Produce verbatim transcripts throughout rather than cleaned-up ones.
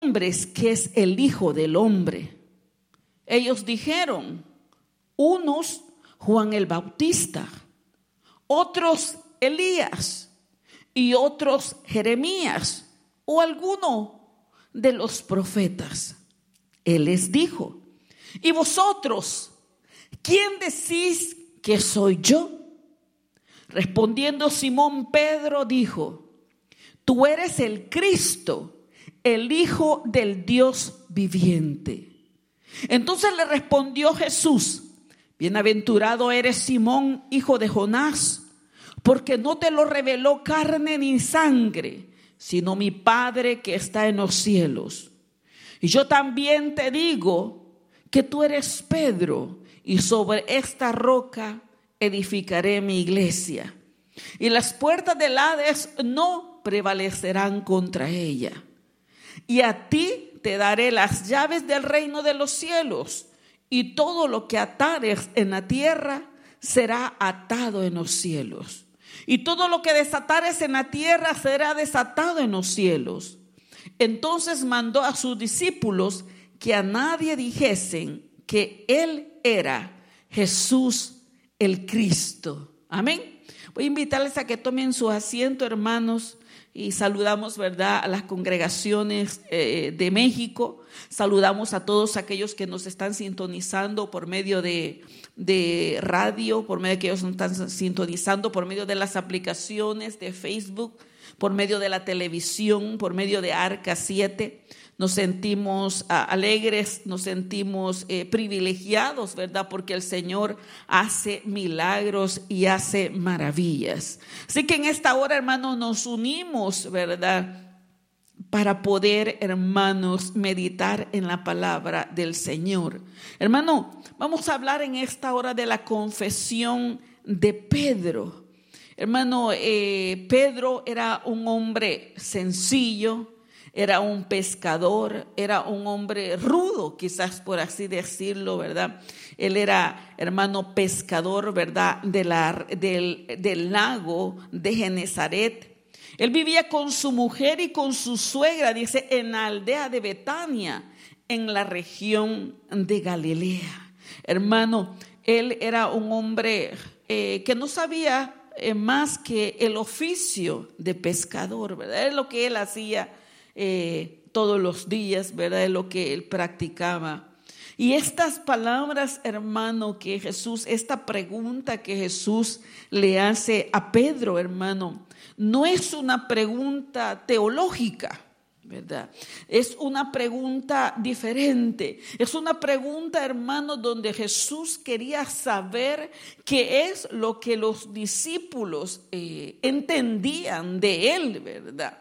hombres que es el Hijo del Hombre? Ellos dijeron, unos Juan el Bautista, otros Elías y otros Jeremías o alguno de los profetas. Él les dijo, ¿y vosotros quién decís que soy yo? Respondiendo Simón Pedro dijo, tú eres el Cristo, el Hijo del Dios viviente. Entonces le respondió Jesús, bienaventurado eres Simón, hijo de Jonás, porque no te lo reveló carne ni sangre, sino mi Padre que está en los cielos. Y yo también te digo que tú eres Pedro, y sobre esta roca edificaré mi iglesia, y las puertas del Hades no prevalecerán contra ella. Y a ti te daré las llaves del reino de los cielos, y todo lo que atares en la tierra será atado en los cielos, y todo lo que desatares en la tierra será desatado en los cielos. Entonces mandó a sus discípulos que a nadie dijesen que él era Jesús el Cristo. Amén. Voy a invitarles a que tomen su asiento, hermanos, y saludamos, ¿verdad?, a las congregaciones eh, de México. Saludamos a todos aquellos que nos están sintonizando por medio de, de radio, por medio de que ellos nos están sintonizando por medio de las aplicaciones de Facebook, por medio de la televisión, por medio de Arca siete. Nos sentimos uh, alegres, nos sentimos eh, privilegiados, ¿verdad? Porque el Señor hace milagros y hace maravillas. Así que en esta hora, hermanos, nos unimos, ¿verdad? Para poder, hermanos, meditar en la palabra del Señor. Hermano, vamos a hablar en esta hora de la confesión de Pedro. Hermano, eh, Pedro era un hombre sencillo. Era un pescador, era un hombre rudo, quizás por así decirlo, ¿verdad? Él era, hermano, pescador, ¿verdad? De la, del, del lago de Genezaret. Él vivía con su mujer y con su suegra, dice, en la aldea de Betania, en la región de Galilea. Hermano, él era un hombre eh, que no sabía eh, más que el oficio de pescador, ¿verdad? Es lo que él hacía Eh, todos los días, ¿verdad? Es lo que él practicaba. Y estas palabras, hermano, que Jesús, esta pregunta que Jesús le hace a Pedro, hermano, no es una pregunta teológica, ¿verdad? Es una pregunta diferente. Es una pregunta, hermano, donde Jesús quería saber qué es lo que los discípulos eh, entendían de él, ¿verdad?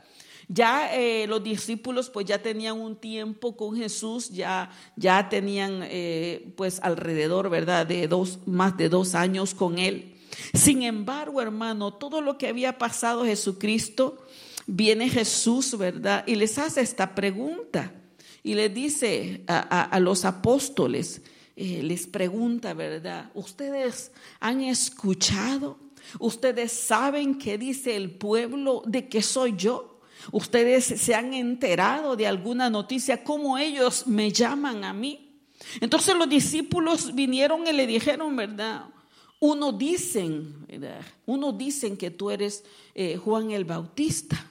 Ya eh, los discípulos pues ya tenían un tiempo con Jesús, ya, ya tenían eh, pues alrededor, ¿verdad?, de dos, más de dos años con él. Sin embargo, hermano, todo lo que había pasado Jesucristo, viene Jesús, ¿verdad?, y les hace esta pregunta y les dice a, a, a los apóstoles, eh, les pregunta, ¿verdad?, ¿ustedes han escuchado? ¿Ustedes saben qué dice el pueblo de que soy yo? ¿Ustedes se han enterado de alguna noticia? ¿Cómo ellos me llaman a mí? Entonces los discípulos vinieron y le dijeron, ¿verdad? Uno dicen, ¿verdad? Uno dicen que tú eres eh, Juan el Bautista.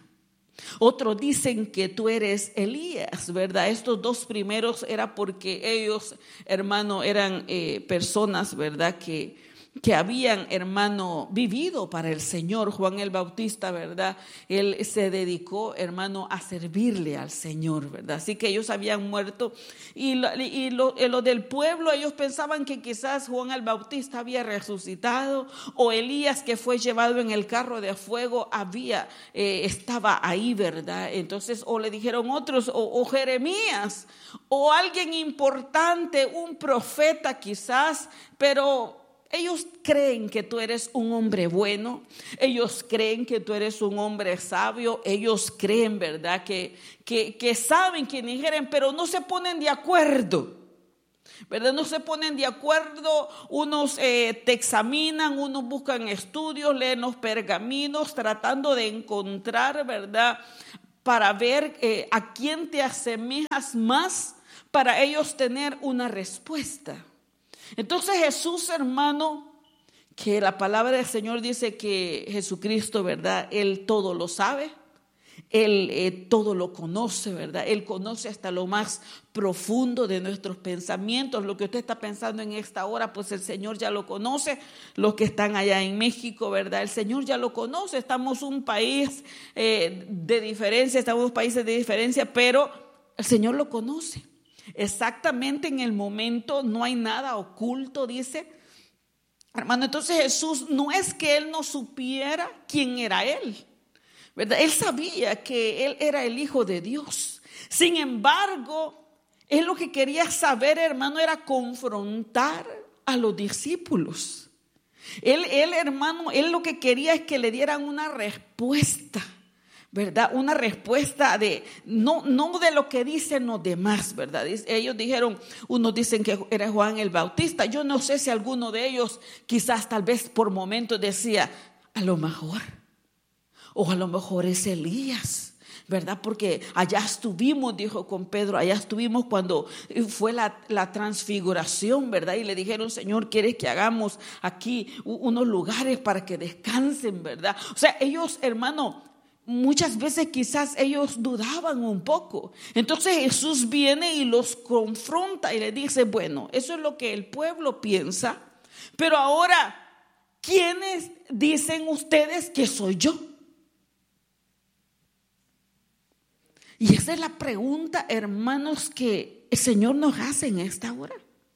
Otros dicen que tú eres Elías, ¿verdad? Estos dos primeros era porque ellos, hermano, eran eh, personas, ¿verdad?, que que habían, hermano, vivido para el Señor. Juan el Bautista, ¿verdad?, él se dedicó, hermano, a servirle al Señor, ¿verdad? Así que ellos habían muerto y, lo, y lo, lo del pueblo, ellos pensaban que quizás Juan el Bautista había resucitado, o Elías, que fue llevado en el carro de fuego, había, eh, estaba ahí, ¿verdad? Entonces, o le dijeron otros, o, o Jeremías, o alguien importante, un profeta quizás, pero ellos creen que tú eres un hombre bueno, ellos creen que tú eres un hombre sabio, ellos creen, ¿verdad?, que, que, que saben quién eres, pero no se ponen de acuerdo, ¿verdad? No se ponen de acuerdo, unos eh, te examinan, unos buscan estudios, leen los pergaminos, tratando de encontrar, ¿verdad?, para ver eh, a quién te asemejas más, para ellos tener una respuesta. Entonces Jesús, hermano, que la palabra del Señor dice que Jesucristo, ¿verdad? Él todo lo sabe. Él eh, todo lo conoce, ¿verdad? Él conoce hasta lo más profundo de nuestros pensamientos. Lo que usted está pensando en esta hora, pues el Señor ya lo conoce. Los que están allá en México, ¿verdad? El Señor ya lo conoce. Estamos un país eh, de diferencia, estamos países de diferencia, pero el Señor lo conoce. Exactamente en el momento, no hay nada oculto, dice. Hermano, entonces Jesús no es que Él no supiera quién era Él, ¿verdad? Él sabía que Él era el Hijo de Dios. Sin embargo, Él lo que quería saber, hermano, era confrontar a los discípulos. Él, él, hermano, Él lo que quería es que le dieran una respuesta, ¿verdad? Una respuesta de, no, no de lo que dicen los demás, ¿verdad? Ellos dijeron, unos dicen que era Juan el Bautista. Yo no sé si alguno de ellos quizás tal vez por momentos decía, a lo mejor, o a lo mejor es Elías, ¿verdad? Porque allá estuvimos, dijo con Pedro, allá estuvimos cuando fue la, la transfiguración, ¿verdad? Y le dijeron, Señor, ¿quieres que hagamos aquí unos lugares para que descansen, ¿verdad? O sea, ellos, hermano, muchas veces quizás ellos dudaban un poco. Entonces Jesús viene y los confronta y le dice, bueno, eso es lo que el pueblo piensa, pero ahora, ¿quiénes dicen ustedes que soy yo? Y esa es la pregunta, hermanos, que el Señor nos hace en esta hora.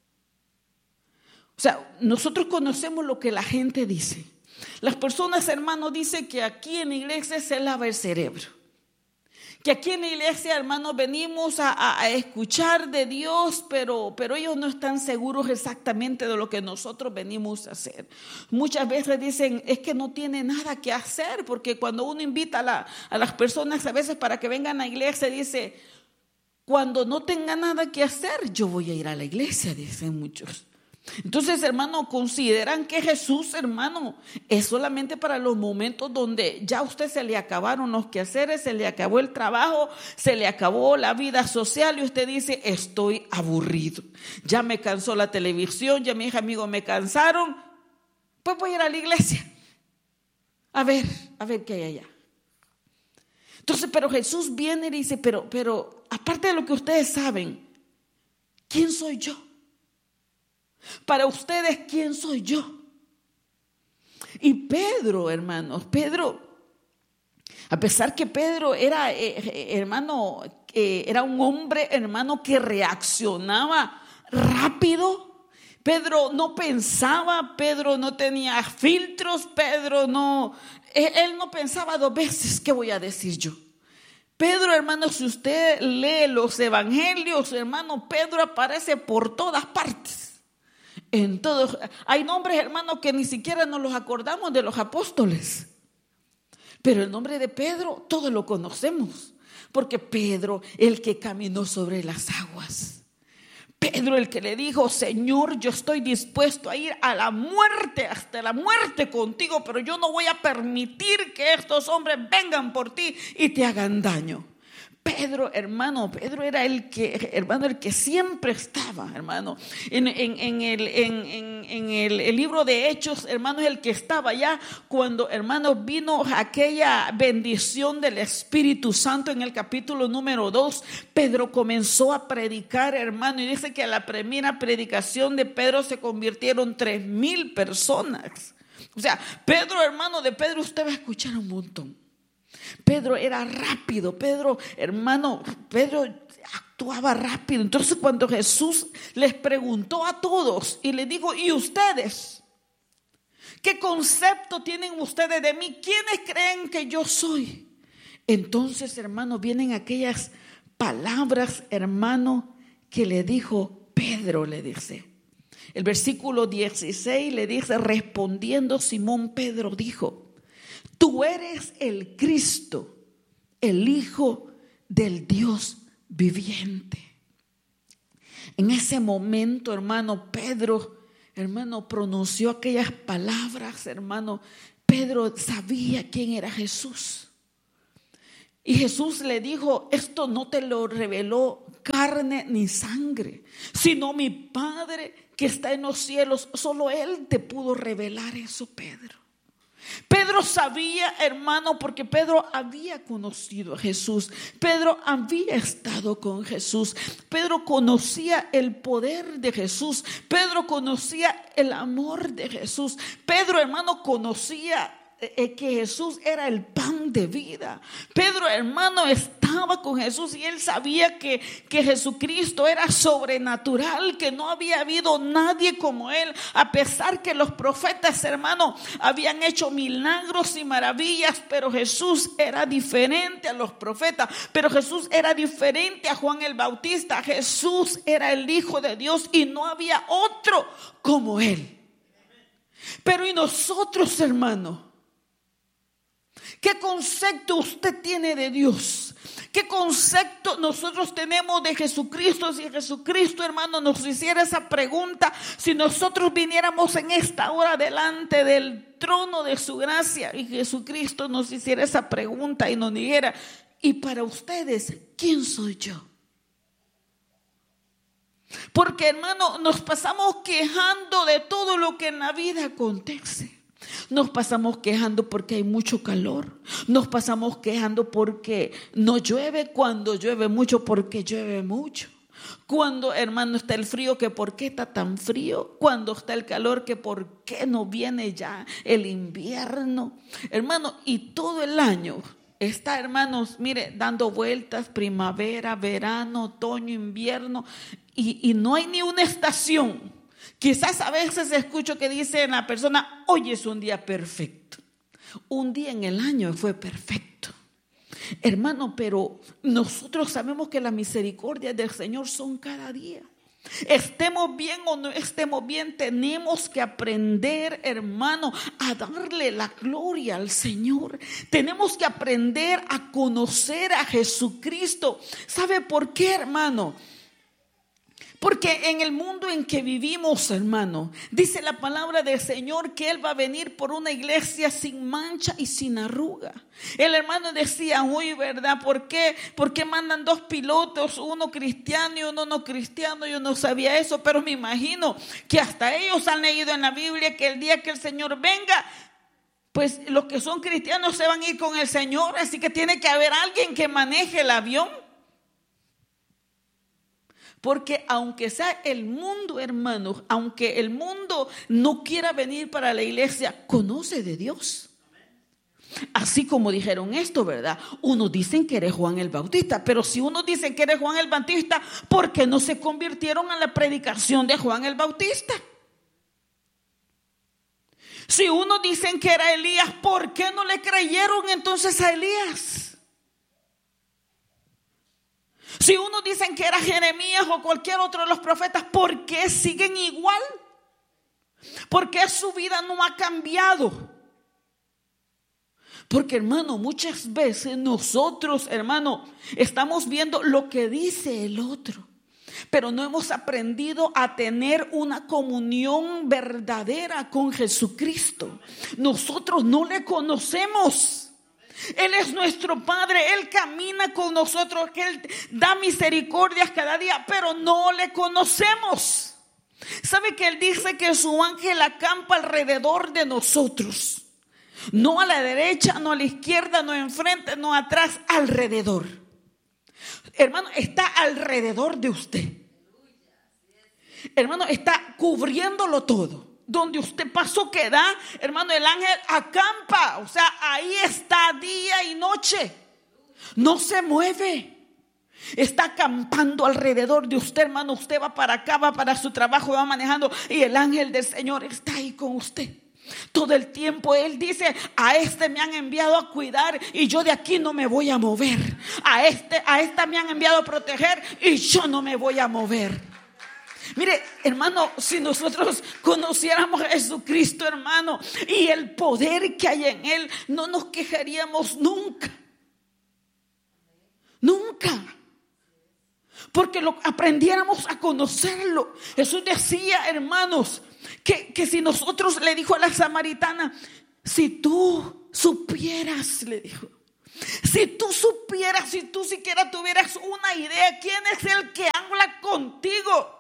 O sea, nosotros conocemos lo que la gente dice. Las personas, hermanos, dicen que aquí en la iglesia se lava el cerebro. Que aquí en la iglesia, hermanos, venimos a, a, a escuchar de Dios, pero, pero ellos no están seguros exactamente de lo que nosotros venimos a hacer. Muchas veces dicen, es que no tiene nada que hacer, porque cuando uno invita a, la, a las personas a veces para que vengan a la iglesia, dice, cuando no tenga nada que hacer, yo voy a ir a la iglesia, dicen muchos. Entonces, hermano, consideran que Jesús, hermano, es solamente para los momentos donde ya a usted se le acabaron los quehaceres, se le acabó el trabajo, se le acabó la vida social y usted dice, estoy aburrido, ya me cansó la televisión, ya mis amigos me cansaron, pues voy a ir a la iglesia a ver, a ver qué hay allá. Entonces, pero Jesús viene y dice, pero, pero aparte de lo que ustedes saben, ¿quién soy yo? Para ustedes, ¿quién soy yo? Y Pedro, hermanos, Pedro, a pesar que Pedro era, eh, hermano, eh, era un hombre, hermano, que reaccionaba rápido. Pedro no pensaba, Pedro no tenía filtros, Pedro no, él, él no pensaba dos veces, ¿qué voy a decir yo? Pedro, hermano, si usted lee los evangelios, hermano, Pedro aparece por todas partes. En todos, hay nombres, hermanos, que ni siquiera nos los acordamos de los apóstoles. Pero el nombre de Pedro, todos lo conocemos. Porque Pedro, el que caminó sobre las aguas. Pedro, el que le dijo, Señor, yo estoy dispuesto a ir a la muerte, hasta la muerte contigo, pero yo no voy a permitir que estos hombres vengan por ti y te hagan daño. Pedro, hermano, Pedro era el que, hermano, el que siempre estaba, hermano, en, en, en, el, en, en, en el, el libro de Hechos, hermano, es el que estaba ya cuando, hermano, vino aquella bendición del Espíritu Santo en el capítulo número dos. Pedro comenzó a predicar, hermano, y dice que a la primera predicación de Pedro se convirtieron tres mil personas. O sea, Pedro, hermano, de Pedro usted va a escuchar un montón. Pedro era rápido, Pedro, hermano, Pedro actuaba rápido. Entonces cuando Jesús les preguntó a todos y les dijo, ¿y ustedes? ¿Qué concepto tienen ustedes de mí? ¿Quiénes creen que yo soy? Entonces, hermano, vienen aquellas palabras, hermano, que le dijo Pedro, le dice. El versículo dieciséis le dice, respondiendo Simón Pedro dijo, tú eres el Cristo, el Hijo del Dios viviente. En ese momento, hermano, Pedro, hermano, pronunció aquellas palabras, hermano. Pedro sabía quién era Jesús. Y Jesús le dijo: esto no te lo reveló carne ni sangre, sino mi Padre que está en los cielos. Solo Él te pudo revelar eso, Pedro. Pedro sabía, hermano, porque Pedro había conocido a Jesús. Pedro había estado con Jesús. Pedro conocía el poder de Jesús. Pedro conocía el amor de Jesús. Pedro, hermano, conocía que Jesús era el pan de vida. Pedro, hermano, estaba con Jesús y él sabía que, que Jesucristo era sobrenatural, que no había habido nadie como él, a pesar que los profetas, hermano, habían hecho milagros y maravillas, pero Jesús era diferente a los profetas, pero Jesús era diferente a Juan el Bautista. Jesús era el Hijo de Dios y no había otro como él. Pero ¿y nosotros, hermano? ¿Qué concepto usted tiene de Dios? ¿Qué concepto nosotros tenemos de Jesucristo? Si Jesucristo, hermano, nos hiciera esa pregunta, si nosotros viniéramos en esta hora delante del trono de su gracia y Jesucristo nos hiciera esa pregunta y nos dijera: ¿y para ustedes quién soy yo? Porque, hermano, nos pasamos quejando de todo lo que en la vida acontece. Nos pasamos quejando porque hay mucho calor. Nos pasamos quejando porque no llueve, cuando llueve mucho porque llueve mucho. Cuando, hermano, está el frío, que por qué está tan frío. Cuando está el calor, que por qué no viene ya el invierno. Hermano, y todo el año está, hermanos, mire, dando vueltas: primavera, verano, otoño, invierno. Y, y no hay ni una estación. Quizás a veces escucho que dice la persona: hoy es un día perfecto. Un día en el año fue perfecto. Hermano, pero nosotros sabemos que las misericordias del Señor son cada día. Estemos bien o no estemos bien, tenemos que aprender, hermano, a darle la gloria al Señor. Tenemos que aprender a conocer a Jesucristo. ¿Sabe por qué, hermano? Porque en el mundo en que vivimos, hermano, dice la palabra del Señor que Él va a venir por una iglesia sin mancha y sin arruga. El hermano decía: uy, ¿verdad? ¿Por qué? ¿Por qué mandan dos pilotos, uno cristiano y uno no cristiano? Yo no sabía eso, pero me imagino que hasta ellos han leído en la Biblia que el día que el Señor venga, pues los que son cristianos se van a ir con el Señor. Así que tiene que haber alguien que maneje el avión. Porque aunque sea el mundo, hermanos, aunque el mundo no quiera venir para la iglesia, conoce de Dios. Así como dijeron esto, ¿verdad? Unos dicen que eres Juan el Bautista, pero si unos dicen que eres Juan el Bautista, ¿por qué no se convirtieron a la predicación de Juan el Bautista? Si unos dicen que era Elías, ¿por qué no le creyeron entonces a Elías? Si unos dicen que era Jeremías o cualquier otro de los profetas, ¿por qué siguen igual? ¿Por qué su vida no ha cambiado? Porque, hermano, muchas veces nosotros, hermano, estamos viendo lo que dice el otro, pero no hemos aprendido a tener una comunión verdadera con Jesucristo. Nosotros no le conocemos. Él es nuestro Padre, Él camina con nosotros, que Él da misericordias cada día, pero no le conocemos. ¿Sabe que Él dice que su ángel acampa alrededor de nosotros? No a la derecha, no a la izquierda, no enfrente, no atrás, alrededor. Hermano, está alrededor de usted. Hermano, está cubriéndolo todo. Donde usted pasó queda, hermano, el ángel acampa. O sea, ahí está día y noche. No se mueve. Está acampando alrededor de usted, hermano. Usted va para acá, va para su trabajo, va manejando, y el ángel del Señor está ahí con usted. Todo el tiempo Él dice: a este me han enviado a cuidar y yo de aquí no me voy a mover. A este, a esta me han enviado a proteger y yo no me voy a mover. Mire, hermano, si nosotros conociéramos a Jesucristo, hermano, y el poder que hay en Él, no nos quejaríamos nunca. Nunca. Porque lo aprendiéramos a conocerlo. Jesús decía, hermanos, que, que si nosotros, le dijo a la samaritana: si tú supieras, le dijo, Si tú supieras, si tú siquiera tuvieras una idea, ¿quién es el que habla contigo?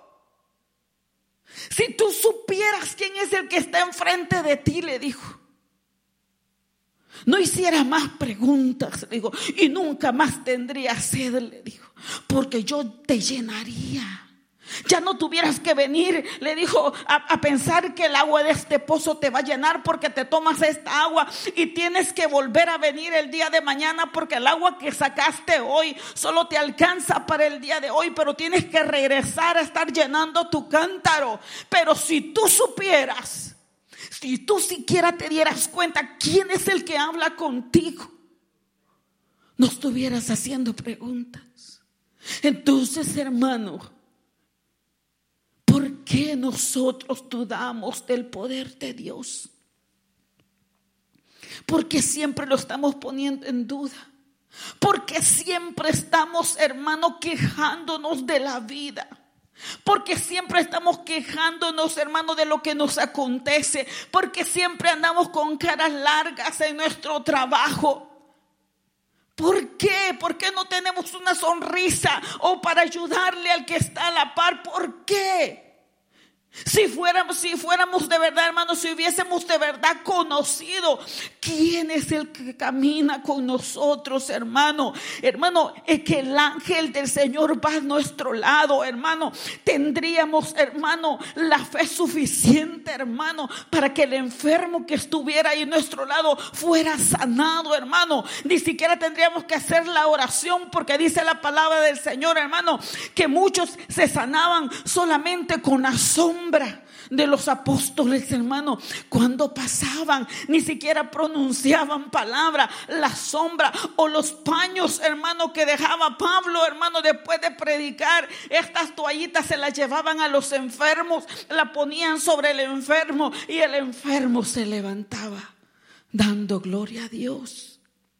Si tú supieras quién es el que está enfrente de ti, le dijo, no hiciera más preguntas, le dijo, y nunca más tendría sed, le dijo, porque yo te llenaría. Ya no tuvieras que venir, le dijo, a, a pensar que el agua de este pozo te va a llenar, porque te tomas esta agua y tienes que volver a venir el día de mañana, porque el agua que sacaste hoy solo te alcanza para el día de hoy, pero tienes que regresar a estar llenando tu cántaro. Pero si tú supieras, si tú siquiera te dieras cuenta quién es el que habla contigo, no estuvieras haciendo preguntas. Entonces, hermano, ¿por qué nosotros dudamos del poder de Dios? Porque siempre lo estamos poniendo en duda. Porque siempre estamos, hermano, quejándonos de la vida. Porque siempre estamos quejándonos, hermano, de lo que nos acontece. Porque siempre andamos con caras largas en nuestro trabajo. ¿Por qué? ¿Por qué no tenemos una sonrisa o para ayudarle al que está a la par? ¿Por qué? Si fuéramos, si fuéramos de verdad, hermanos, si hubiésemos de verdad conocido quién es el que camina con nosotros, hermano, hermano, es que el ángel del Señor va a nuestro lado, hermano, tendríamos, hermano, la fe suficiente, hermano, para que el enfermo que estuviera ahí a nuestro lado fuera sanado, hermano. Ni siquiera tendríamos que hacer la oración, porque dice la palabra del Señor, hermano, que muchos se sanaban solamente con la sombra de los apóstoles, hermano. Cuando pasaban, ni siquiera pronunciaban palabra. La sombra o los paños, hermano, que dejaba Pablo, hermano, después de predicar, estas toallitas se las llevaban a los enfermos, la ponían sobre el enfermo y el enfermo se levantaba dando gloria a Dios.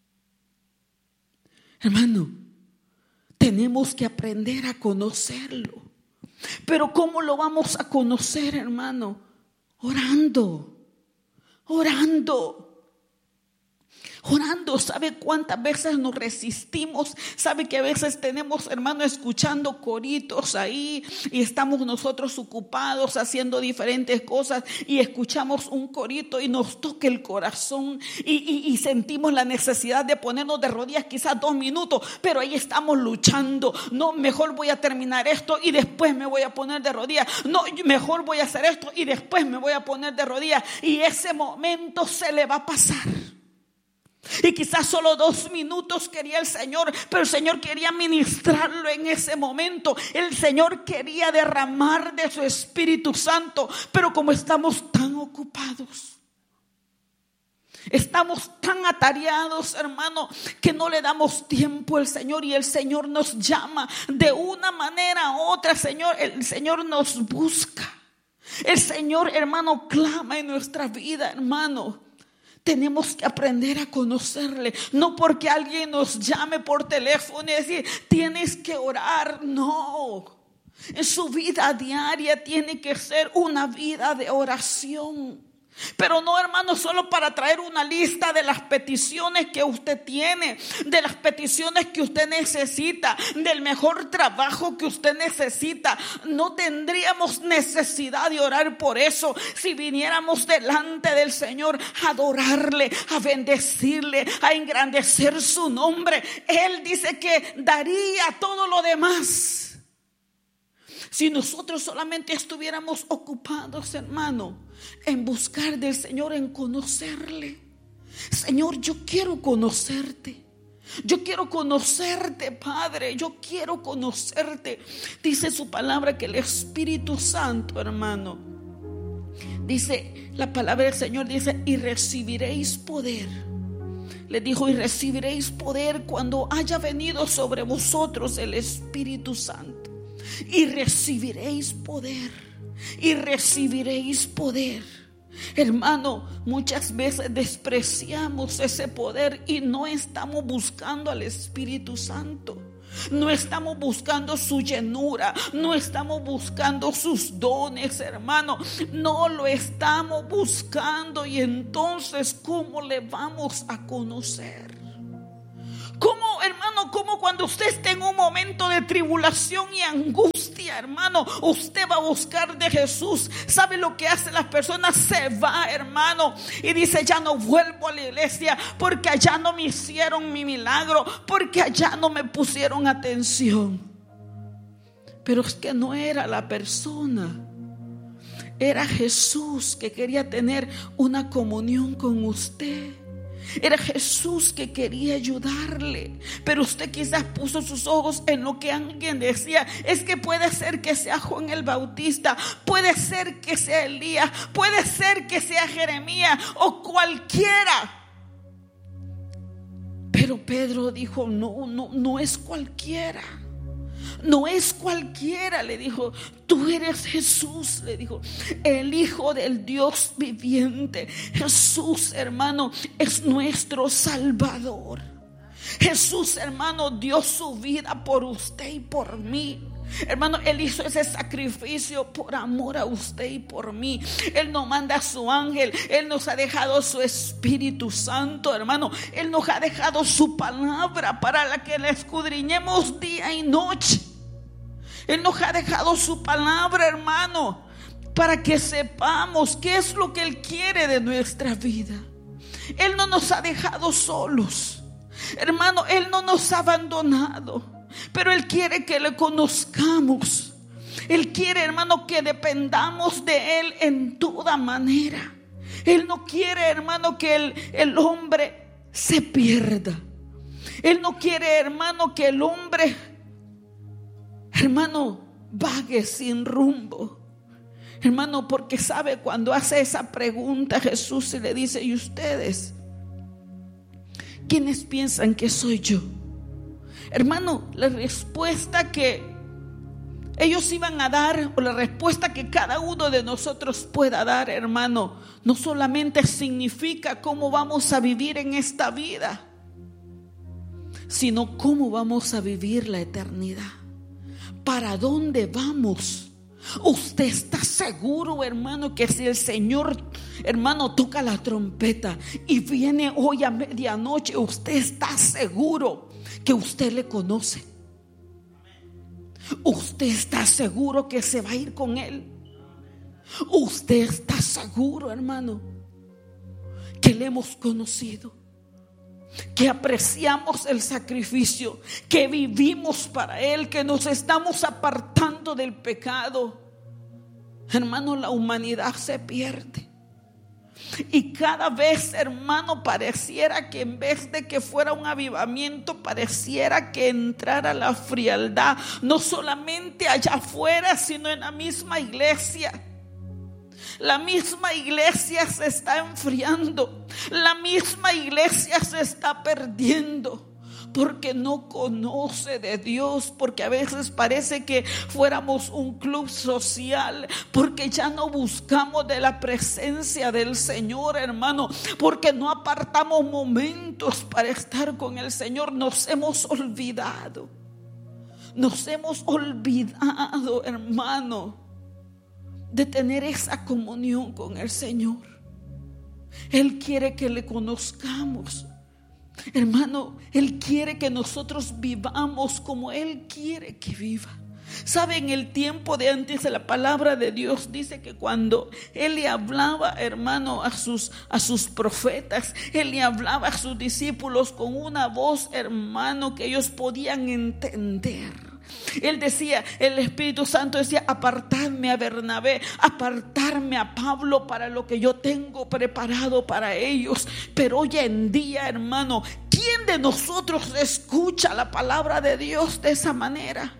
Hermano, tenemos que aprender a conocerlo. Pero ¿cómo lo vamos a conocer, hermano? Orando, orando. Orando. ¿Sabe cuántas veces nos resistimos? ¿Sabe que a veces tenemos, hermano, escuchando coritos ahí y estamos nosotros ocupados haciendo diferentes cosas y escuchamos un corito y nos toca el corazón y, y, y sentimos la necesidad de ponernos de rodillas quizás dos minutos, pero ahí estamos luchando? No, mejor voy a terminar esto y después me voy a poner de rodillas. No, mejor voy a hacer esto y después me voy a poner de rodillas, y ese momento se le va a pasar. Y quizás solo dos minutos quería el Señor, pero el Señor quería ministrarlo en ese momento. El Señor quería derramar de su Espíritu Santo, pero como estamos tan ocupados, estamos tan atareados, hermano, que no le damos tiempo al Señor. Y el Señor nos llama de una manera u otra. Señor, el Señor nos busca. El Señor, hermano, clama en nuestra vida, hermano. Tenemos que aprender a conocerle. No porque alguien nos llame por teléfono y decir, tienes que orar. No. En su vida diaria tiene que ser una vida de oración. Pero no, hermano, solo para traer una lista de las peticiones que usted tiene, de las peticiones que usted necesita, del mejor trabajo que usted necesita. No tendríamos necesidad de orar por eso si viniéramos delante del Señor a adorarle, a bendecirle, a engrandecer su nombre. Él dice que daría todo lo demás. Si nosotros solamente estuviéramos ocupados, hermano, en buscar del Señor, en conocerle. Señor, yo quiero conocerte. Yo quiero conocerte, Padre. Yo quiero conocerte. Dice su palabra que el Espíritu Santo, hermano, dice la palabra del Señor, dice, y recibiréis poder. Le dijo, y recibiréis poder cuando haya venido sobre vosotros el Espíritu Santo. Y recibiréis poder. Y recibiréis poder. Hermano, muchas veces despreciamos ese poder y no estamos buscando al Espíritu Santo. No estamos buscando su llenura. No estamos buscando sus dones, hermano. No lo estamos buscando. Y entonces, ¿cómo le vamos a conocer? ¿Cómo, hermano, cómo cuando usted esté en un momento de tribulación y angustia, hermano, usted va a buscar de Jesús? ¿Sabe lo que hacen las personas? Se va, hermano, y dice: ya no vuelvo a la iglesia porque allá no me hicieron mi milagro, porque allá no me pusieron atención. Pero es que no era la persona, era Jesús que quería tener una comunión con usted. Era Jesús que quería ayudarle. Pero usted quizás puso sus ojos en lo que alguien decía. Es que puede ser que sea Juan el Bautista, puede ser que sea Elías, puede ser que sea Jeremías o cualquiera. Pero Pedro dijo: no, no, no es cualquiera. No es cualquiera, le dijo. Tú eres Jesús, le dijo, el Hijo del Dios viviente. Jesús, hermano, es nuestro Salvador. Jesús, hermano, dio su vida por usted y por mí. Hermano, Él hizo ese sacrificio por amor a usted y por mí. Él nos manda a su ángel. Él nos ha dejado su Espíritu Santo, hermano. Él nos ha dejado su palabra para la que la escudriñemos día y noche. Él nos ha dejado su palabra, hermano, para que sepamos qué es lo que Él quiere de nuestra vida. Él no nos ha dejado solos, hermano. Él no nos ha abandonado, pero Él quiere que le conozcamos. Él quiere, hermano, que dependamos de Él en toda manera. Él no quiere, hermano, que el, el hombre se pierda. Él no quiere, hermano, que el hombre, hermano, vague sin rumbo. Hermano, porque sabe, cuando hace esa pregunta Jesús y le dice: ¿y ustedes quiénes piensan que soy yo? Hermano, la respuesta que ellos iban a dar, o la respuesta que cada uno de nosotros pueda dar, hermano, no solamente significa cómo vamos a vivir en esta vida, sino cómo vamos a vivir la eternidad. ¿Para dónde vamos? Usted está seguro, hermano, que si el Señor, hermano, toca la trompeta y viene hoy a medianoche, usted está seguro que usted le conoce? Usted está seguro que se va a ir con Él. Usted está seguro, hermano, que le hemos conocido, que apreciamos el sacrificio, que vivimos para Él, que nos estamos apartando del pecado. Hermano, la humanidad se pierde. Y cada vez, hermano, pareciera que en vez de que fuera un avivamiento, pareciera que entrara la frialdad, no solamente allá afuera, sino en la misma iglesia. La misma iglesia se está enfriando. La misma iglesia se está perdiendo porque no conoce de Dios, porque a veces parece que fuéramos un club social, porque ya no buscamos de la presencia del Señor, hermano, porque no apartamos momentos para estar con el Señor. Nos hemos olvidado, nos hemos olvidado, hermano, de tener esa comunión con el Señor. Él quiere que le conozcamos, hermano. Él quiere que nosotros vivamos como Él quiere que viva. Sabe, en el tiempo de antes, la palabra de Dios dice que cuando Él le hablaba, hermano, a sus, a sus profetas, Él le hablaba a sus discípulos con una voz, hermano, que ellos podían entender. Él decía, el Espíritu Santo decía: apartadme a Bernabé, apartarme a Pablo para lo que yo tengo preparado para ellos. Pero hoy en día, hermano, ¿quién de nosotros escucha la palabra de Dios de esa manera?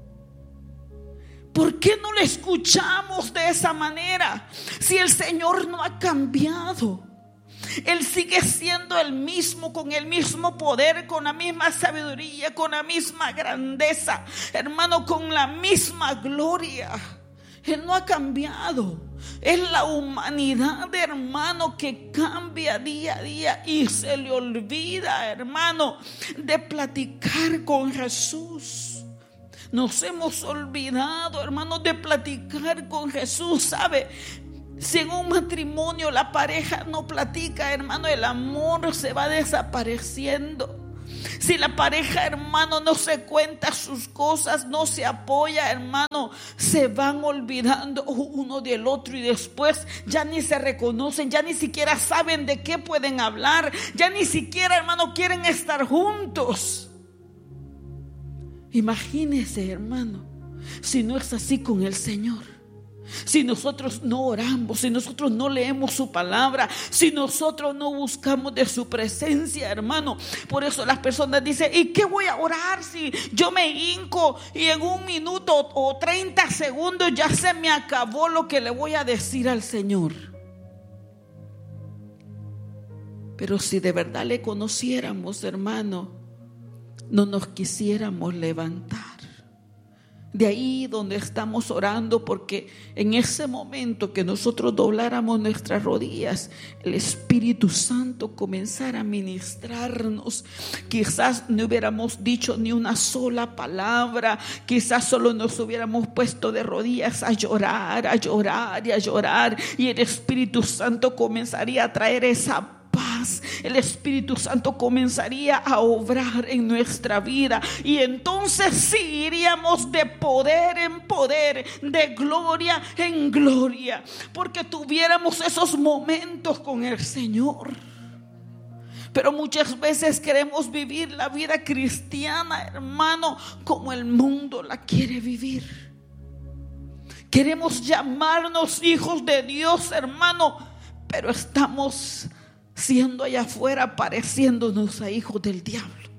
¿Por qué no la escuchamos de esa manera? Si el Señor no ha cambiado, Él sigue siendo el mismo, con el mismo poder, con la misma sabiduría, con la misma grandeza, hermano, con la misma gloria. Él no ha cambiado. Es la humanidad, hermano, que cambia día a día y se le olvida, hermano, de platicar con Jesús. Nos hemos olvidado, hermano, de platicar con Jesús. ¿Sabe? Si en un matrimonio la pareja no platica, hermano, el amor se va desapareciendo. Si la pareja, hermano, no se cuenta sus cosas, no se apoya, hermano, se van olvidando uno del otro y después ya ni se reconocen, ya ni siquiera saben de qué pueden hablar, ya ni siquiera, hermano, quieren estar juntos. Imagínese, hermano, si no es así con el Señor. Si nosotros no oramos, si nosotros no leemos su palabra, si nosotros no buscamos de su presencia, hermano. Por eso las personas dicen: ¿y qué voy a orar si yo me hinco y en un minuto o treinta segundos ya se me acabó lo que le voy a decir al Señor? Pero si de verdad le conociéramos, hermano, no nos quisiéramos levantar de ahí donde estamos orando, porque en ese momento que nosotros dobláramos nuestras rodillas, el Espíritu Santo comenzara a ministrarnos. Quizás no hubiéramos dicho ni una sola palabra, quizás solo nos hubiéramos puesto de rodillas a llorar, a llorar y a llorar, y el Espíritu Santo comenzaría a traer esa paz. El Espíritu Santo comenzaría a obrar en nuestra vida, y entonces sí iríamos de poder en poder, de gloria en gloria, porque tuviéramos esos momentos con el Señor. Pero muchas veces queremos vivir la vida cristiana, hermano, como el mundo la quiere vivir. Queremos llamarnos hijos de Dios, hermano, pero estamos siendo allá afuera pareciéndonos a hijos del diablo.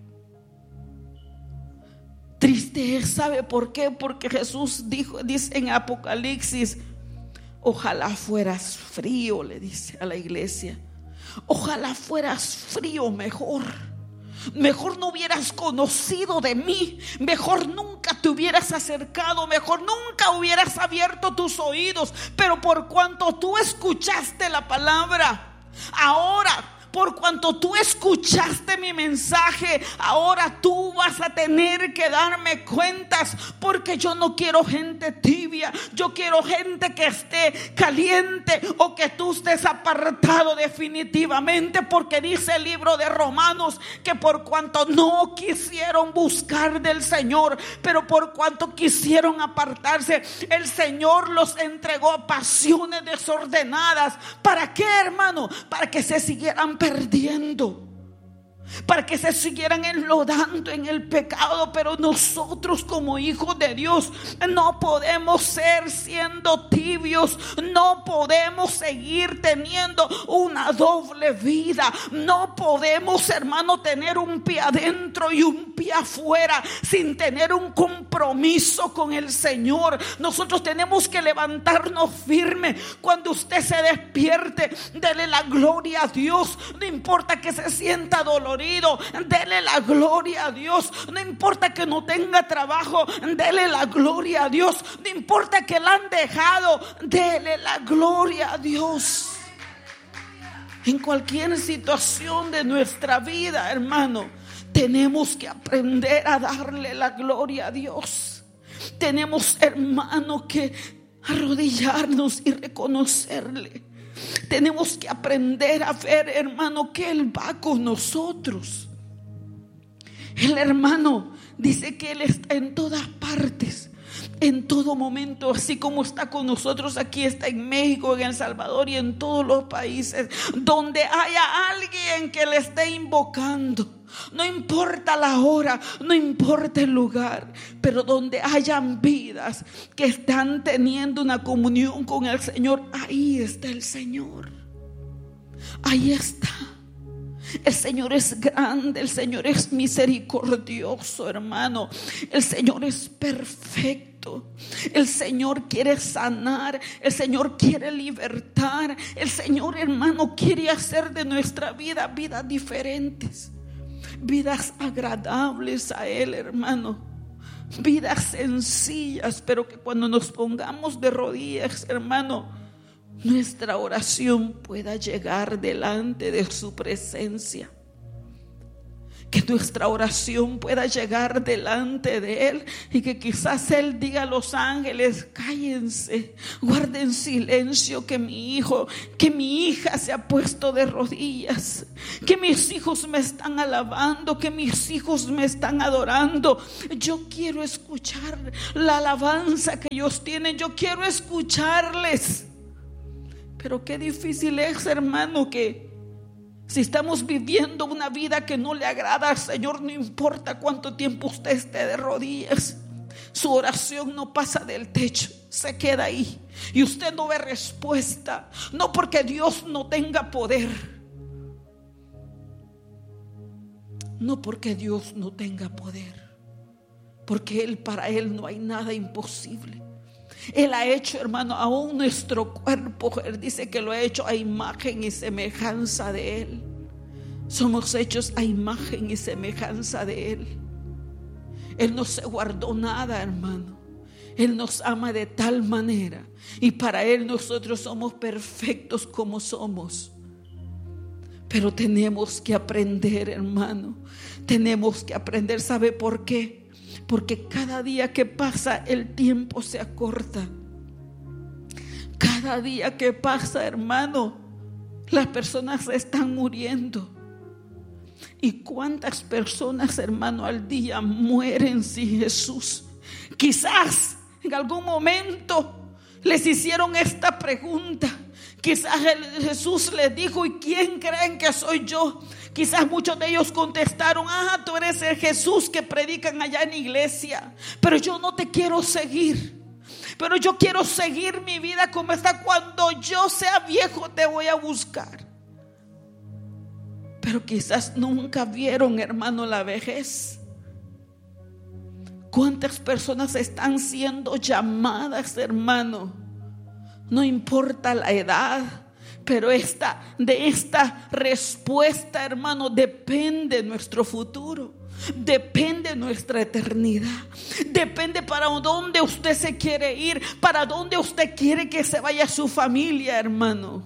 Triste es, ¿sabe por qué? Porque Jesús dijo, dice en Apocalipsis: ojalá fueras frío, le dice a la iglesia. Ojalá fueras frío mejor. Mejor no hubieras conocido de mí, mejor nunca te hubieras acercado, mejor nunca hubieras abierto tus oídos. Pero por cuanto tú escuchaste la palabra, ahora, por cuanto tú escuchaste mi mensaje, ahora tú vas a tener que darme cuentas, porque yo no quiero gente tibia, yo quiero gente que esté caliente, o que tú estés apartado definitivamente, porque dice el libro de Romanos que por cuanto no quisieron buscar del Señor, pero por cuanto quisieron apartarse, el Señor los entregó a pasiones desordenadas. ¿Para qué, hermano? Para que se siguieran perdiendo, para que se siguieran enlodando en el pecado. Pero nosotros, como hijos de Dios, no podemos ser siendo tibios, no podemos seguir teniendo una doble vida, no podemos, hermano, tener un pie adentro y un pie afuera sin tener un compromiso con el Señor. Nosotros tenemos que levantarnos firme. Cuando usted se despierte, dele la gloria a Dios. No importa que se sienta dolorido, dele la gloria a Dios. No importa que no tenga trabajo, dele la gloria a Dios. No importa que la han dejado, dele la gloria a Dios. En cualquier situación de nuestra vida, hermano, tenemos que aprender a darle la gloria a Dios. Tenemos, hermano, que arrodillarnos y reconocerle. Tenemos que aprender a ver, hermano, que Él va con nosotros. El hermano dice que Él está en todas partes, en todo momento, así como está con nosotros aquí, está en México, en El Salvador y en todos los países donde haya alguien que le esté invocando. No importa la hora, no importa el lugar, pero donde hayan vidas que están teniendo una comunión con el Señor, ahí está el Señor. Ahí está. El Señor es grande, el Señor es misericordioso, hermano. El Señor es perfecto. El Señor quiere sanar, el Señor quiere libertar. El Señor, hermano, quiere hacer de nuestra vida vidas diferentes, vidas agradables a Él, hermano. Vidas sencillas, pero que cuando nos pongamos de rodillas, hermano, nuestra oración pueda llegar delante de su presencia. Que nuestra oración pueda llegar delante de Él y que quizás Él diga a los ángeles: cállense, guarden silencio, que mi hijo, que mi hija se ha puesto de rodillas, que mis hijos me están alabando, que mis hijos me están adorando. Yo quiero escuchar la alabanza que ellos tienen, yo quiero escucharles. Pero qué difícil es, hermano, que si estamos viviendo una vida que no le agrada al Señor, no importa cuánto tiempo usted esté de rodillas, su oración no pasa del techo, se queda ahí y usted no ve respuesta. No porque Dios no tenga poder, no porque Dios no tenga poder, porque Él, para Él no hay nada imposible. Él ha hecho, hermano, aún nuestro cuerpo. Él dice que lo ha hecho a imagen y semejanza de Él. Somos hechos a imagen y semejanza de Él. Él no se guardó nada, hermano. Él nos ama de tal manera, y para Él nosotros somos perfectos como somos. Pero tenemos que aprender, hermano. Tenemos que aprender. ¿Sabe por qué? Porque cada día que pasa el tiempo se acorta. Cada día que pasa, hermano, las personas están muriendo. ¿Y cuántas personas, hermano, al día mueren sin Jesús? Quizás en algún momento les hicieron esta pregunta. Quizás Jesús les dijo: ¿y quién creen que soy yo? Quizás muchos de ellos contestaron: ah, tú eres el Jesús que predican allá en la iglesia, pero yo no te quiero seguir. Pero yo quiero seguir mi vida como está. Cuando yo sea viejo te voy a buscar. Pero quizás nunca vieron, hermano, la vejez. ¿Cuántas personas están siendo llamadas, hermano? No importa la edad, pero esta, de esta respuesta, hermano, depende nuestro futuro. Depende nuestra eternidad. Depende para dónde usted se quiere ir, para dónde usted quiere que se vaya su familia, hermano.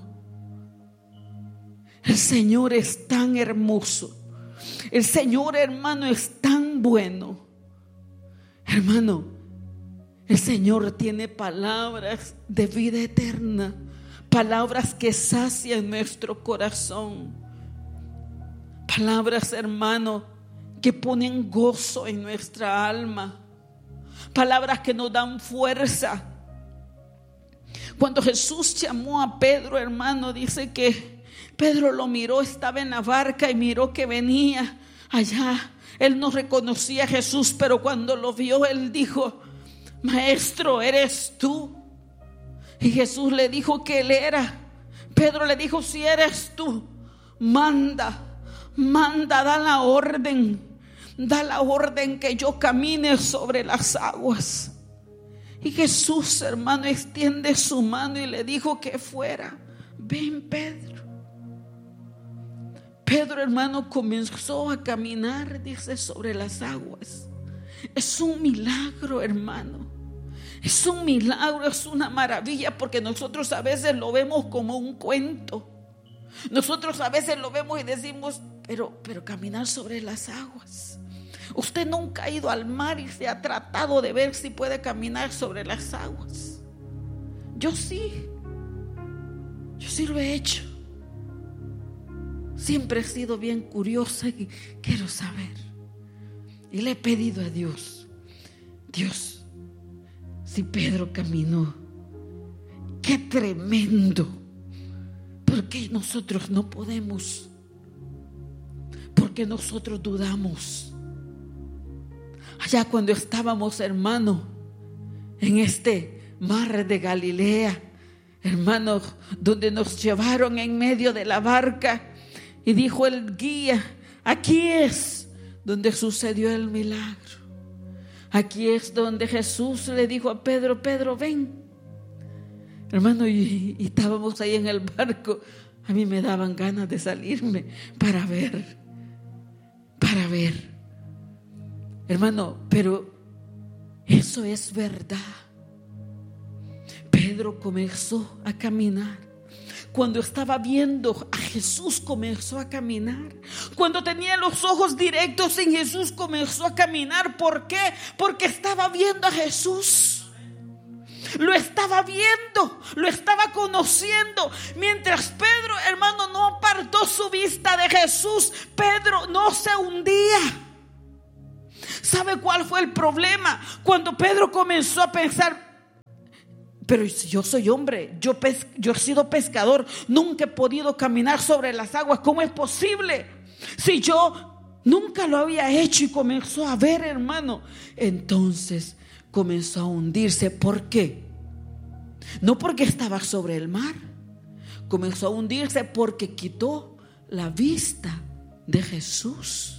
El Señor es tan hermoso. El Señor, hermano, es tan bueno. Hermano, el Señor tiene palabras de vida eterna, palabras que sacian nuestro corazón, palabras, hermano, que ponen gozo en nuestra alma, palabras que nos dan fuerza. Cuando Jesús llamó a Pedro, hermano, dice que Pedro lo miró, estaba en la barca y miró que venía allá. Él no reconocía a Jesús, pero cuando lo vio, él dijo: Maestro, ¿eres tú? Y Jesús le dijo que él era. Pedro le dijo: si eres tú, manda, manda, da la orden, da la orden que yo camine sobre las aguas. Y Jesús, hermano, extiende su mano y le dijo que fuera. Ven, Pedro. Pedro, hermano, comenzó a caminar, dice, sobre las aguas. Es un milagro, hermano. Es un milagro, es una maravilla, porque nosotros a veces lo vemos como un cuento. Nosotros a veces lo vemos y decimos: pero, pero caminar sobre las aguas. Usted nunca ha ido al mar y se ha tratado de ver si puede caminar sobre las aguas. Yo sí. Yo sí lo he hecho. Siempre he sido bien curiosa y quiero saber. Y le he pedido a Dios: Dios, si Pedro caminó, qué tremendo. ¿Por qué nosotros no podemos? ¿Por qué nosotros dudamos? Allá cuando estábamos, hermano, en este mar de Galilea, hermanos, donde nos llevaron en medio de la barca, y dijo el guía: aquí es donde sucedió el milagro. Aquí es donde Jesús le dijo a Pedro: Pedro, ven. Hermano, y, y estábamos ahí en el barco. A mí me daban ganas de salirme para ver, para ver. Hermano, pero eso es verdad. Pedro comenzó a caminar cuando estaba viendo a Jesús comenzó a caminar. Cuando tenía los ojos directos en Jesús, comenzó a caminar. ¿Por qué? Porque estaba viendo a Jesús. Lo estaba viendo, lo estaba conociendo. Mientras Pedro, hermano, no apartó su vista de Jesús, Pedro no se hundía. ¿Sabe cuál fue el problema? Cuando Pedro comenzó a pensar: pero si yo soy hombre, yo, pes- yo he sido pescador, nunca he podido caminar sobre las aguas, ¿cómo es posible? Si yo nunca lo había hecho. Y comenzó a ver, hermano, entonces comenzó a hundirse. ¿Por qué? No porque estaba sobre el mar, comenzó a hundirse porque quitó la vista de Jesús.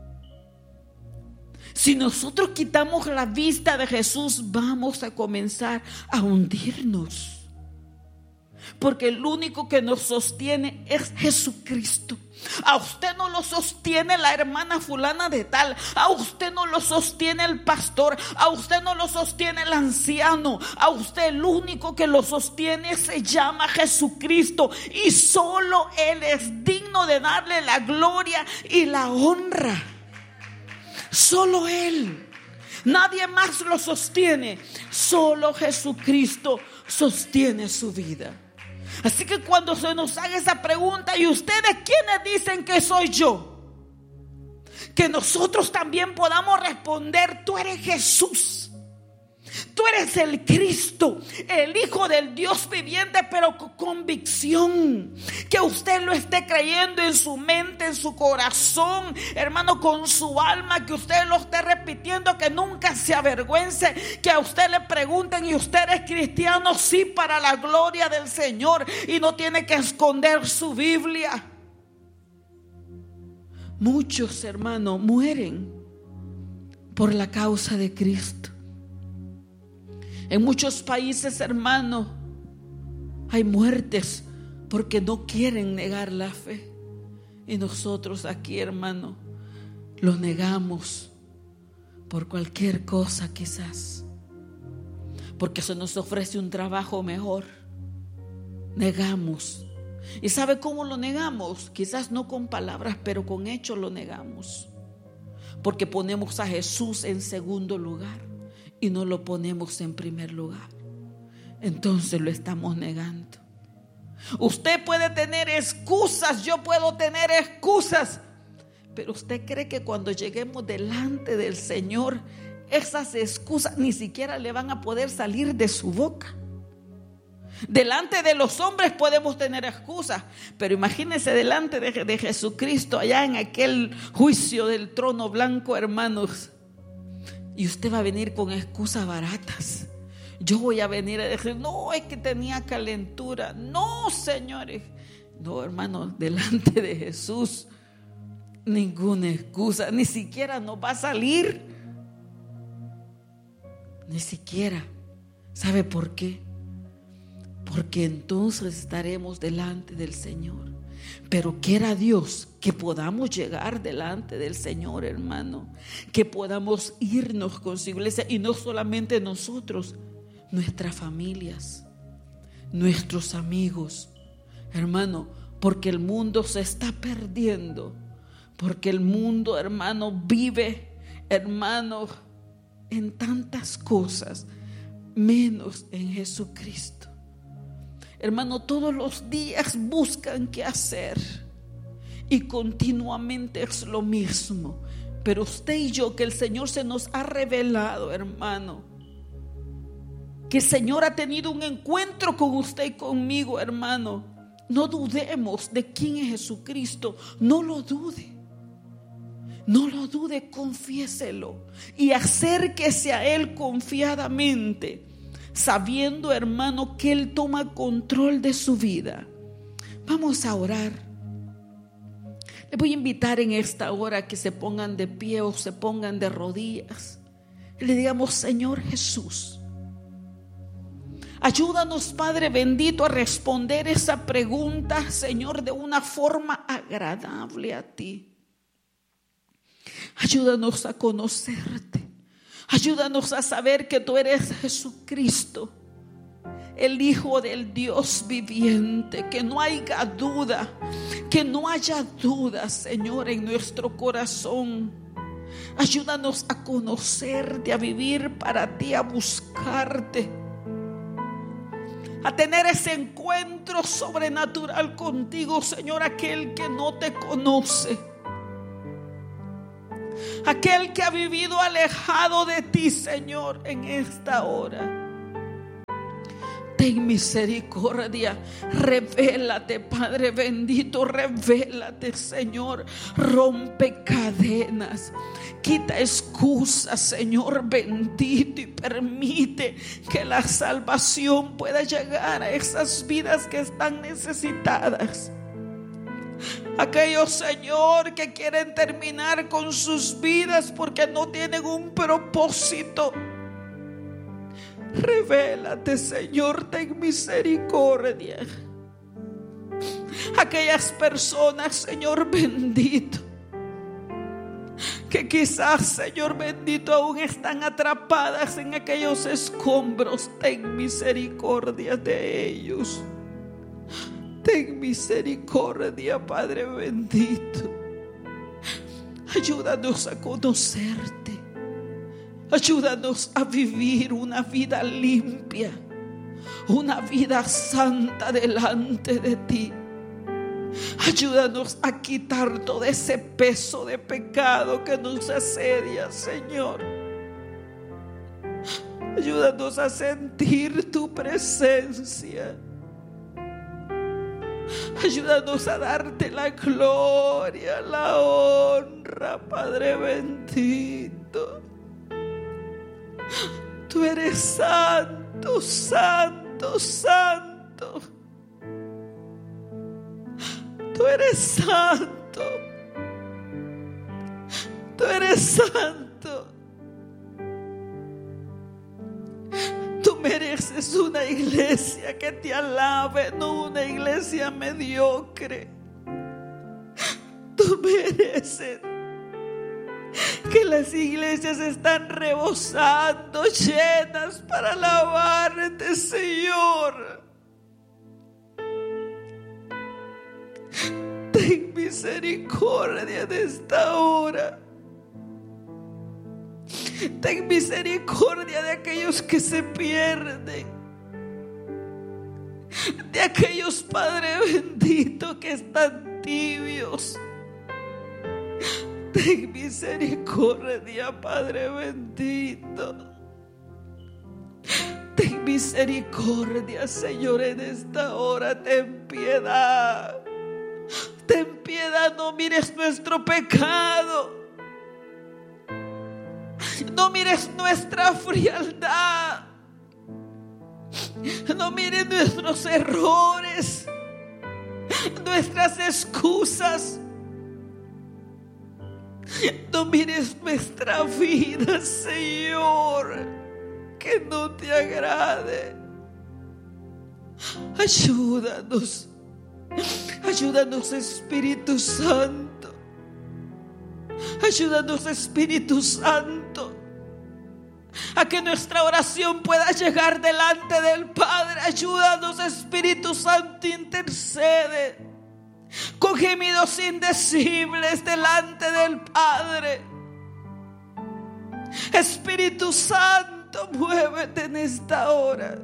Si nosotros quitamos la vista de Jesús, vamos a comenzar a hundirnos. Porque el único que nos sostiene es Jesucristo. A usted no lo sostiene la hermana fulana de tal. A usted no lo sostiene el pastor. A usted no lo sostiene el anciano. A usted el único que lo sostiene se llama Jesucristo. Y solo Él es digno de darle la gloria y la honra. Solo Él. Nadie más lo sostiene. Solo Jesucristo sostiene su vida. Así que cuando se nos haga esa pregunta: ¿y ustedes quiénes dicen que soy yo? Que nosotros también podamos responder: tú eres Jesús. Tú eres el Cristo, el Hijo del Dios viviente, pero con convicción. Que usted lo esté creyendo en su mente, en su corazón, hermano, con su alma. Que usted lo esté repitiendo, que nunca se avergüence. Que a usted le pregunten: ¿y usted es cristiano? Sí, para la gloria del Señor. Y no tiene que esconder su Biblia. Muchos, hermanos, mueren por la causa de Cristo. En muchos países, hermano, hay muertes porque no quieren negar la fe. Y nosotros aquí, hermano, lo negamos por cualquier cosa, quizás porque se nos ofrece un trabajo mejor. Negamos. ¿Y sabe cómo lo negamos? Quizás no con palabras, pero con hechos lo negamos. Porque ponemos a Jesús en segundo lugar y no lo ponemos en primer lugar. Entonces lo estamos negando. Usted puede tener excusas, yo puedo tener excusas, pero usted cree que cuando lleguemos delante del Señor, esas excusas ni siquiera le van a poder salir de su boca. Delante de los hombres podemos tener excusas, pero imagínense delante de, de Jesucristo, allá en aquel juicio del trono blanco, hermanos. Y usted va a venir con excusas baratas. Yo voy a venir a decir: no, es que tenía calentura. No, señores. No, hermano, delante de Jesús ninguna excusa, ni siquiera nos va a salir. Ni siquiera. ¿Sabe por qué? Porque entonces estaremos delante del Señor. Pero quiera Dios que podamos llegar delante del Señor, hermano, que podamos irnos con su iglesia. Y no solamente nosotros, nuestras familias, nuestros amigos, hermano, porque el mundo se está perdiendo. Porque el mundo, hermano, vive, hermano, en tantas cosas, menos en Jesucristo. Hermano, todos los días buscan qué hacer y continuamente es lo mismo. Pero usted y yo, que el Señor se nos ha revelado, hermano, que el Señor ha tenido un encuentro con usted y conmigo, hermano. No dudemos de quién es Jesucristo. No lo dude. No lo dude, confiéselo y acérquese a Él confiadamente, sabiendo, hermano, que Él toma control de su vida. Vamos a orar. Les voy a invitar en esta hora que se pongan de pie o se pongan de rodillas y le digamos: Señor Jesús, ayúdanos, Padre bendito, a responder esa pregunta, Señor, de una forma agradable a ti. Ayúdanos a conocerte. Ayúdanos a saber que tú eres Jesucristo, el Hijo del Dios viviente. Que no haya duda, que no haya duda, Señor, en nuestro corazón. Ayúdanos a conocerte, a vivir para ti, a buscarte, a tener ese encuentro sobrenatural contigo, Señor. Aquel que no te conoce, aquel que ha vivido alejado de ti, Señor, en esta hora, ten misericordia. Revélate, Padre bendito, revélate, Señor. Rompe cadenas, quita excusas, Señor bendito, y permite que la salvación pueda llegar a esas vidas que están necesitadas. Aquellos, Señor, que quieren terminar con sus vidas porque no tienen un propósito, revélate, Señor, ten misericordia. Aquellas personas, Señor bendito, que quizás, Señor bendito, aún están atrapadas en aquellos escombros, ten misericordia de ellos. Ten misericordia, Padre bendito. Ayúdanos a conocerte. Ayúdanos a vivir una vida limpia, una vida santa delante de ti. Ayúdanos a quitar todo ese peso de pecado que nos asedia, Señor. Ayúdanos a sentir tu presencia. Ayúdanos a darte la gloria, la honra, Padre bendito. Tú eres santo, santo, santo. Tú eres santo. Tú eres santo. Tú mereces una iglesia que te alabe, no una iglesia mediocre. Tú mereces que las iglesias están rebosando, llenas para alabarte, Señor. Ten misericordia de esta hora. Ten misericordia de aquellos que se pierden, de aquellos, Padre bendito, que están tibios. Ten misericordia, Padre bendito. Ten misericordia, Señor, en esta hora. Ten piedad. Ten piedad, no mires nuestro pecado. No mires nuestra frialdad. No mires nuestros errores, nuestras excusas. No mires nuestra vida, Señor, que no te agrade. Ayúdanos. Ayúdanos, Espíritu Santo. Ayúdanos, Espíritu Santo, a que nuestra oración pueda llegar delante del Padre. Ayúdanos, Espíritu Santo, intercede con gemidos indecibles delante del Padre. Espíritu Santo, muévete en esta hora.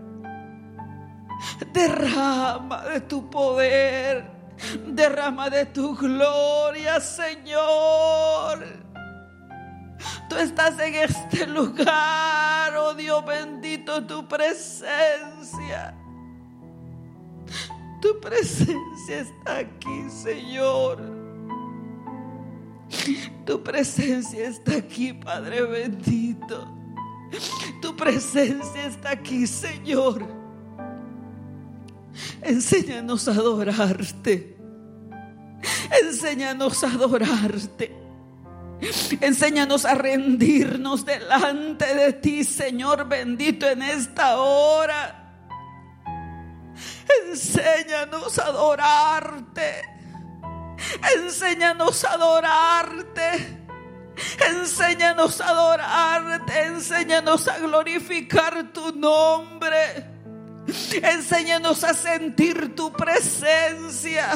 Derrama de tu poder, derrama de tu gloria, Señor. Tú estás en este lugar, oh Dios bendito, tu presencia. Tu presencia está aquí, Señor. Tu presencia está aquí, Padre bendito. Tu presencia está aquí, Señor. Enséñanos a adorarte. Enséñanos a adorarte. Enséñanos a rendirnos delante de ti, Señor bendito, en esta hora. Enséñanos a adorarte. Enséñanos a adorarte. Enséñanos a adorarte. Enséñanos a glorificar tu nombre. Enséñanos a sentir tu presencia.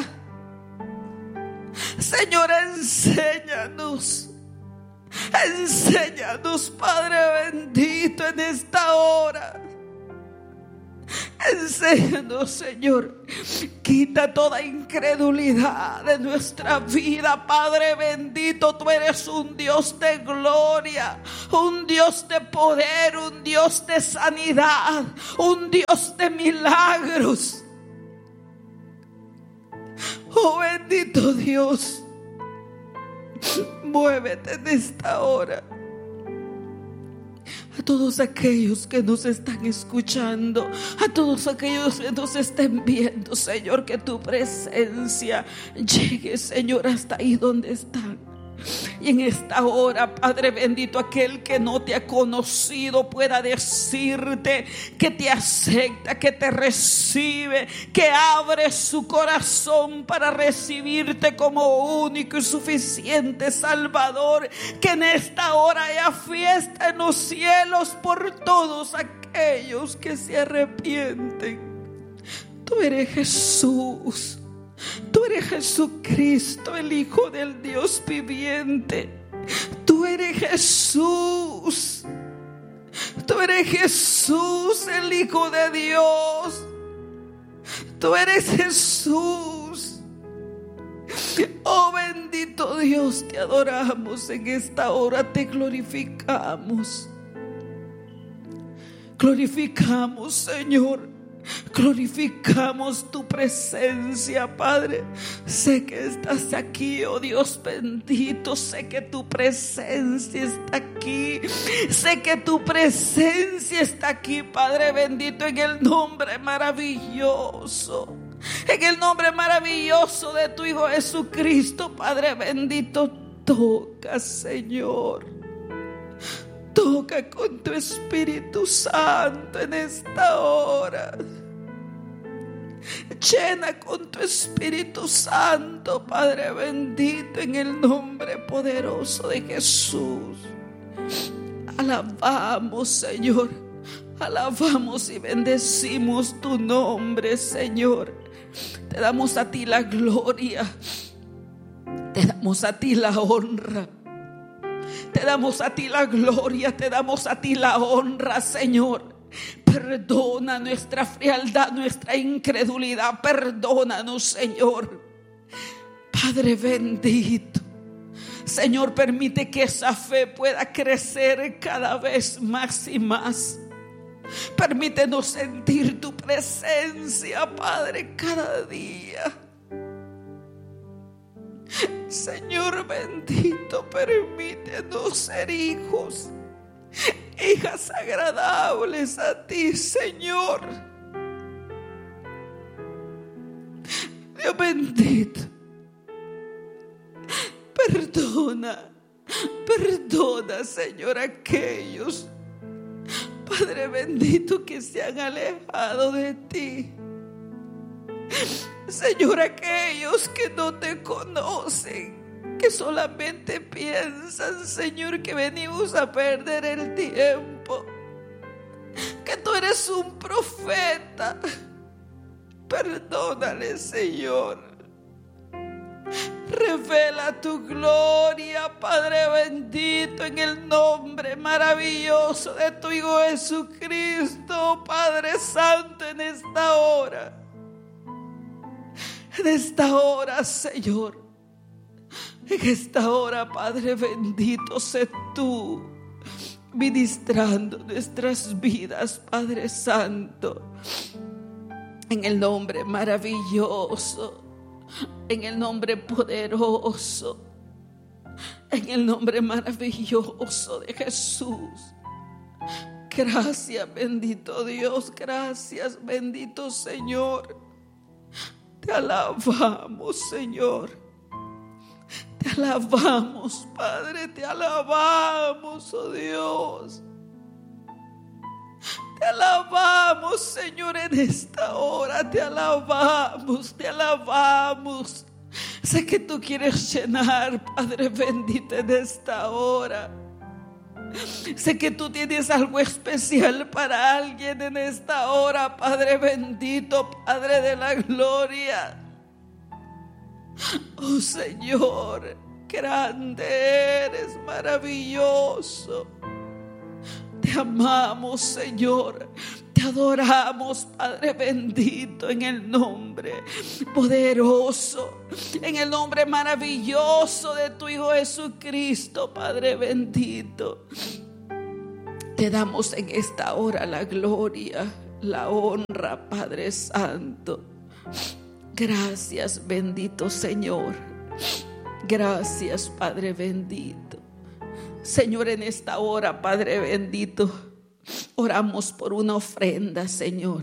Señor, enséñanos. Enséñanos, Padre bendito, en esta hora. Enséñanos, Señor. Quita toda incredulidad de nuestra vida, Padre bendito. Tú eres un Dios de gloria, un Dios de poder, un Dios de sanidad, un Dios de milagros. Oh bendito Dios, muévete en esta hora. A todos aquellos que nos están escuchando, a todos aquellos que nos estén viendo, Señor, que tu presencia llegue, Señor, hasta ahí donde están. Y en esta hora, Padre bendito, aquel que no te ha conocido pueda decirte que te acepta, que te recibe, que abre su corazón para recibirte como único y suficiente Salvador. Que en esta hora haya fiesta en los cielos por todos aquellos que se arrepienten. Tú eres Jesús. Tú eres Jesucristo, el Hijo del Dios viviente. Tú eres Jesús. Tú eres Jesús, el Hijo de Dios. Tú eres Jesús. Oh bendito Dios, te adoramos en esta hora, te glorificamos. Glorificamos, Señor. Glorificamos tu presencia, Padre. Sé que estás aquí, oh Dios bendito. Sé que tu presencia está aquí. Sé que tu presencia está aquí, Padre bendito, en el nombre maravilloso. En el nombre maravilloso de tu Hijo Jesucristo, Padre bendito. Toca, Señor. Toca con tu Espíritu Santo en esta hora. Llena con tu Espíritu Santo, Padre bendito, en el nombre poderoso de Jesús. Alabamos, Señor. Alabamos y bendecimos tu nombre, Señor. Te damos a ti la gloria. Te damos a ti la honra. Te damos a ti la gloria, te damos a ti la honra, Señor. Perdona nuestra frialdad, nuestra incredulidad. Perdónanos, Señor. Padre bendito, Señor, permite que esa fe pueda crecer cada vez más y más. Permítenos sentir tu presencia, Padre, cada día. Señor bendito, permítenos ser hijos, hijas agradables a ti, Señor. Dios bendito, perdona, perdona, Señor, aquellos, Padre bendito, que se han alejado de ti. Señor, aquellos que no te conocen, que solamente piensan, Señor, que venimos a perder el tiempo, que tú eres un profeta. Perdónale, Señor. Revela tu gloria, Padre bendito, en el nombre maravilloso de tu Hijo Jesucristo, Padre Santo, en esta hora. En esta hora, Señor, en esta hora, Padre bendito, sé tú ministrando nuestras vidas, Padre Santo, en el nombre maravilloso, en el nombre poderoso, en el nombre maravilloso de Jesús. Gracias, bendito Dios, gracias, bendito Señor. Te alabamos, Señor. Te alabamos, Padre. Te alabamos, oh Dios. Te alabamos, Señor, en esta hora. Te alabamos, te alabamos. Sé que tú quieres llenar, Padre bendito, en esta hora. Sé que tú tienes algo especial para alguien en esta hora, Padre bendito, Padre de la gloria. Oh Señor, grande eres, maravilloso. Te amamos, Señor. Te adoramos, Padre bendito, en el nombre poderoso, en el nombre maravilloso de tu Hijo Jesucristo, Padre bendito. Te damos en esta hora la gloria, la honra, Padre Santo. Gracias, bendito Señor. Gracias, Padre bendito. Señor, en esta hora, Padre bendito, oramos por una ofrenda, Señor.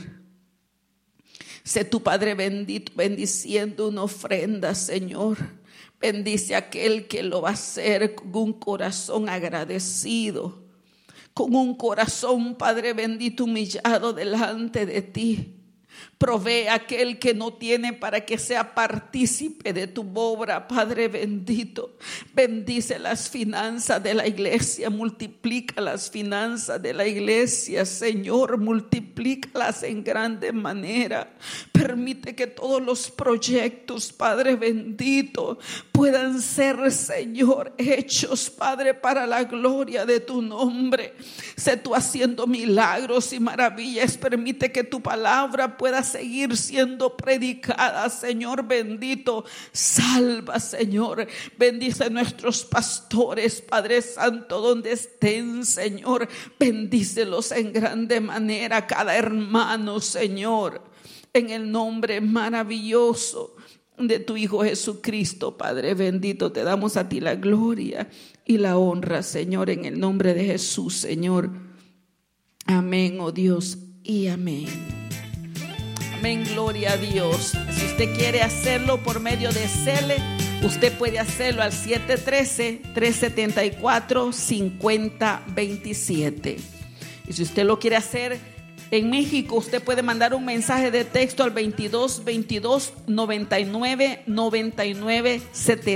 Sé tu Padre bendito bendiciendo una ofrenda, Señor. Bendice a aquel que lo va a hacer con un corazón agradecido, con un corazón, Padre bendito, humillado delante de ti. Provee a aquel que no tiene para que sea partícipe de tu obra, Padre bendito. Bendice las finanzas de la iglesia, multiplica las finanzas de la iglesia, Señor, multiplícalas en grande manera. Permite que todos los proyectos, Padre bendito, puedan ser, Señor, hechos, Padre, para la gloria de tu nombre. Sé tú haciendo milagros y maravillas. Permite que tu palabra pueda seguir siendo predicada, Señor bendito. Salva, Señor. Bendice a nuestros pastores, Padre Santo, donde estén, Señor. Bendícelos en grande manera, cada hermano, Señor, en el nombre maravilloso de tu Hijo Jesucristo, Padre bendito. Te damos a ti la gloria y la honra, Señor, en el nombre de Jesús, Señor. Amén, oh Dios, y amén. Amén, gloria a Dios. Si usted quiere hacerlo por medio de Cele, usted puede hacerlo al siete uno tres, tres siete cuatro, cinco cero dos siete. Y si usted lo quiere hacer en México, usted puede mandar un mensaje de texto al veintidós veintidós noventa y nueve noventa y nueve setenta.